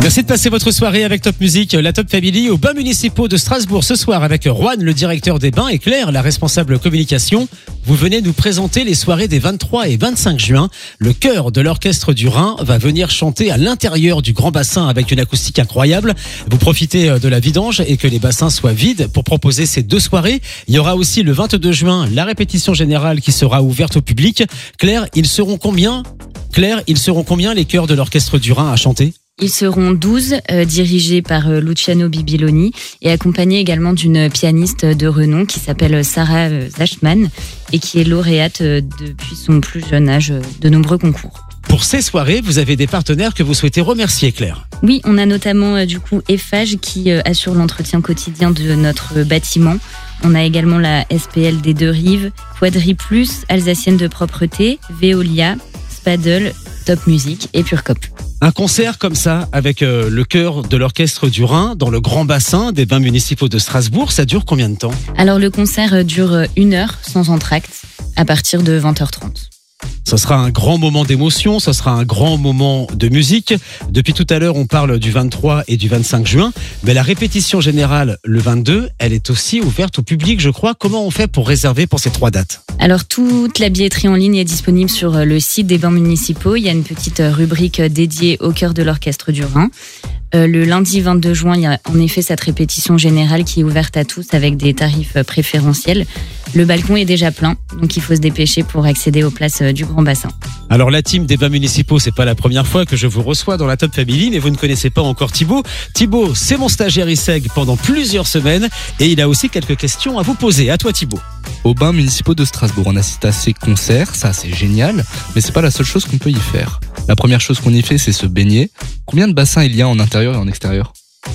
Merci de passer votre soirée avec Top Music, la Top Family aux bains municipaux de Strasbourg ce soir avec Juan, le directeur des bains, et Claire, la responsable communication. Vous venez nous présenter les soirées des 23 et 25 juin. Le chœur de l'Orchestre du Rhin va venir chanter à l'intérieur du grand bassin avec une acoustique incroyable. Vous profitez de la vidange et que les bassins soient vides pour proposer ces deux soirées. Il y aura aussi le 22 juin la répétition générale qui sera ouverte au public. Claire, ils seront combien les chœurs de l'Orchestre du Rhin à chanter ? Ils seront 12, dirigés par Luciano Bibiloni et accompagnés également d'une pianiste de renom qui s'appelle Sarah Zachman et qui est lauréate depuis son plus jeune âge de nombreux concours. Pour ces soirées, vous avez des partenaires que vous souhaitez remercier, Claire. Oui, on a notamment Eiffage qui assure l'entretien quotidien de notre bâtiment. On a également la SPL des Deux Rives, Quadri Plus, Alsacienne de propreté, Veolia, Spadle, Top Music et Purcop. Un concert comme ça, avec le chœur de l'Orchestre du Rhin, dans le grand bassin des bains municipaux de Strasbourg, ça dure combien de temps ? Alors le concert dure 1 heure sans entracte, à partir de 20h30. Ce sera un grand moment d'émotion, ce sera un grand moment de musique. Depuis tout à l'heure, on parle du 23 et du 25 juin, mais la répétition générale, le 22, elle est aussi ouverte au public, je crois. Comment on fait pour réserver pour ces 3 dates ? Alors toute la billetterie en ligne est disponible sur le site des bains municipaux. Il y a une petite rubrique dédiée au chœur de l'Orchestre du Rhin. Le lundi 22 juin, il y a en effet cette répétition générale qui est ouverte à tous avec des tarifs préférentiels. Le balcon est déjà plein, donc il faut se dépêcher pour accéder aux places du grand bassin. Alors la team des bains municipaux, c'est pas la première fois que je vous reçois dans la Top Family, mais vous ne connaissez pas encore Thibaut. Thibaut, c'est mon stagiaire ISEG pendant plusieurs semaines et il a aussi quelques questions à vous poser. À toi Thibaut. Aux bains municipaux de Strasbourg, on assiste à ces concerts, ça c'est génial, mais c'est pas la seule chose qu'on peut y faire. La première chose qu'on y fait, c'est se baigner. Combien de bassins il y a en intérieur et en extérieur ?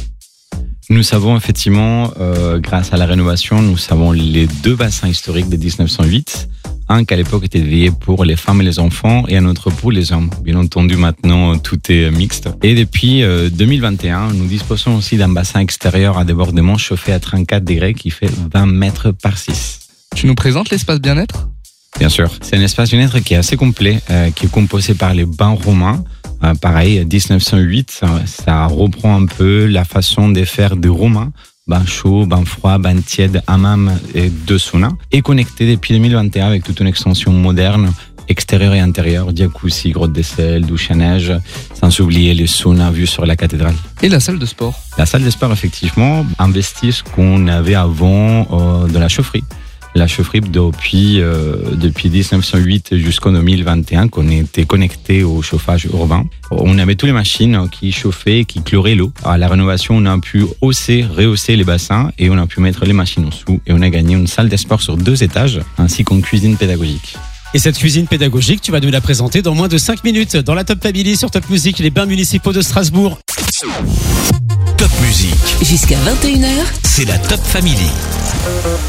Nous savons effectivement, grâce à la rénovation, nous savons les 2 bassins historiques de 1908. Un qui à l'époque était dédié pour les femmes et les enfants et un autre pour les hommes. Bien entendu, maintenant, tout est mixte. Et depuis 2021, nous disposons aussi d'un bassin extérieur à débordement chauffé à 34 degrés qui fait 20 mètres par 6. Tu nous présentes l'espace bien-être ? Bien sûr. C'est un espace bien-être qui est assez complet, qui est composé par les bains romains. Pareil, 1908, ça reprend un peu la façon de faire des Romains. Bain chaud, bain froid, bain tiède, hammam et 2 saunas. Et connecté depuis 2021 avec toute une extension moderne, extérieure et intérieure, jacuzzi, grotte de sel, douche à neige, sans oublier les saunas vus sur la cathédrale. Et la salle de sport ? La salle de sport, effectivement, un vestige qu'on avait avant de la chaufferie. La chaufferie depuis 1908 jusqu'en 2021 qu'on était connecté au chauffage urbain. On avait toutes les machines qui chauffaient, qui chloraient l'eau. À la rénovation, on a pu rehausser les bassins et on a pu mettre les machines en dessous et on a gagné une salle de sport sur 2 étages ainsi qu'une cuisine pédagogique. Et cette cuisine pédagogique, tu vas nous la présenter dans moins de 5 minutes dans la Top Family sur Top Music, les bains municipaux de Strasbourg. Top Music. Jusqu'à 21h, C'est la Top Family.